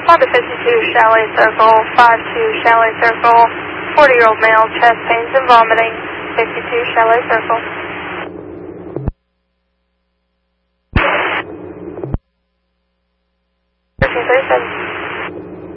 Honda 52 Chalet Circle, 52 Chalet Circle, 40-year-old male, chest pains and vomiting, 52 Chalet Circle.